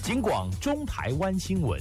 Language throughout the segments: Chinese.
警广中台湾新闻。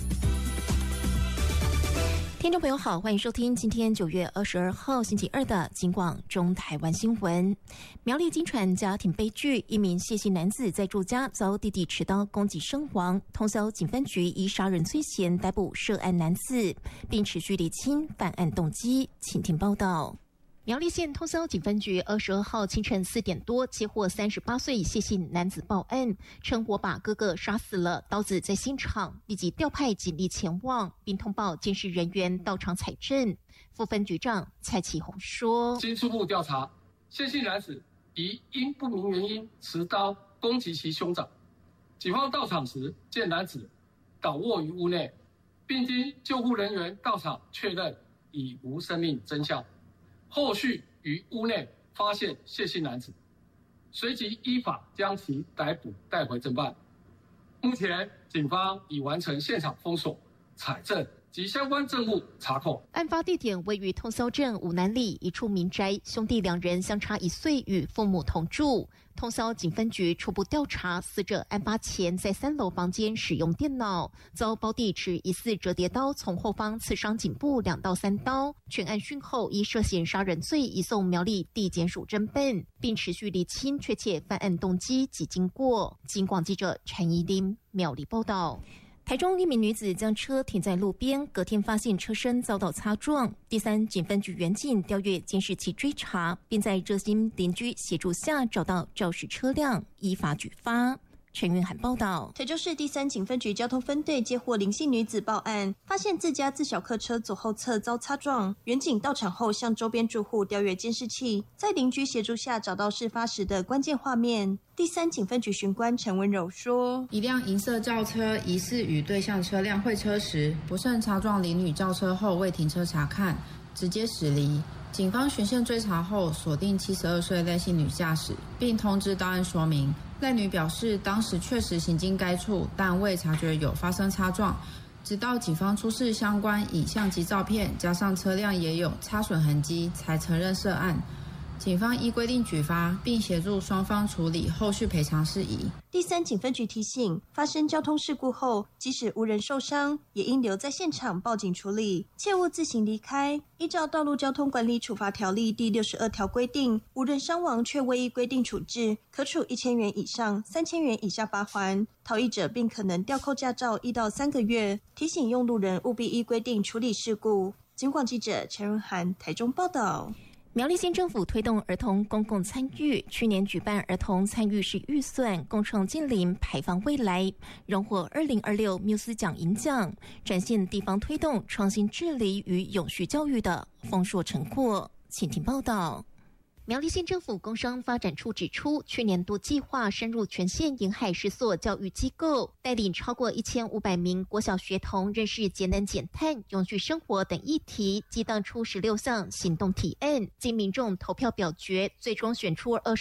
听众朋友好，欢迎收听今天9月22号星期二的警广中台湾新闻。苗栗金传家庭悲剧，一名谢姓男子在住家遭弟弟持刀攻击身亡，通霄警分局以杀人罪嫌逮捕涉案男子，并持续厘清犯案动机。请听报道。苗栗县通霄警分局22号清晨4点多接获38岁谢姓男子报案，称我把哥哥杀死了，刀子在现场，立即调派警力前往，并通报监视人员到场采证。副分局长蔡启宏说： 经初步调查，谢姓男子疑因不明原因持刀攻击其兄长，警方到场时见男子倒卧于屋内，并经救护人员到场确认已无生命征象。后续于屋内发现谢姓男子，随即依法将其逮捕带回侦办。目前警方已完成现场封锁、采证及相关证物查扣。 案发地点位于通霄镇五南里一处民宅，兄弟2人相差1岁，与父母同住。通霄警分局初步调查，死者案发前在3楼房间使用电脑，遭胞弟持疑似折叠刀从后方刺伤颈部2到3刀。全案讯后依涉嫌杀人罪移送苗栗地检署侦办，并持续厘清确切犯案动机及经过。警广记者陈怡琳苗栗报道。台中一名女子将车停在路边，隔天发现车身遭到擦撞。第3警分局员警调阅监视器追查，并在热心邻居协助下找到肇事车辆，依法举发。陈云涵报道。 台中市第3警分局交通分队接获林姓女子报案，发现自家自小客车左后侧遭擦撞。员警到场后向周边住户调阅监视器，在邻居协助下找到事发时的关键画面。第3警分局巡官陈文柔说： 一辆银色轿车疑似与对向车辆会车时，不慎擦撞邻女轿车后未停车查看，直接驶离。警方循线追查后，锁定72岁赖姓女驾驶，并通知到案说明。赖女表示，当时确实行经该处，但未察觉有发生擦撞，直到警方出示相关以相机照片，加上车辆也有擦损痕迹，才承认涉案。警方依规定举发，并协助双方处理后续赔偿事宜。 第3警分局提醒，发生交通事故后，即使无人受伤，也应留在现场报警处理，切勿自行离开。依照《道路交通管理处罚条例》第62条规定，无人伤亡却未依规定处置，可处1000元以上3000元以下罚锾，逃逸者并可能吊扣驾照1到3个月。提醒用路人务必依规定处理事故。警广记者陈润涵台中报道。 苗栗县政府推动儿童公共参与，去年举办儿童参与式预算，共创近邻排放未来，荣获2026缪斯奖银奖，展现地方推动创新治理与永续教育的丰硕成果。请听报道。苗栗县政府工商发展处指出，去年度计划深入全县沿海10所教育机构，带领超过1500名国小学童认识节能减碳、永续生活等议题，激荡出16项行动提案，经民众投票表决，最终选出20